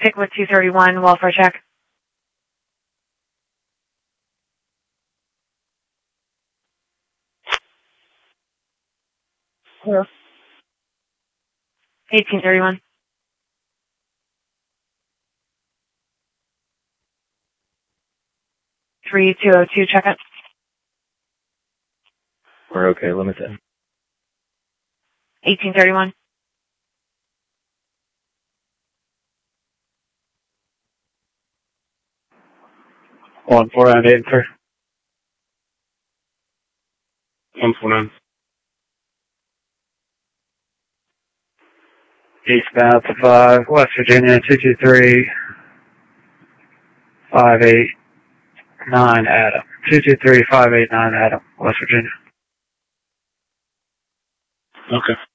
stick with 231, welfare check. Hello. 1831. Three 202, check it. We're okay, limit that. 1831. One 4983. 149. Eastbound 5, West Virginia, 223-589 Adam. 223-589 Adam, West Virginia. Okay.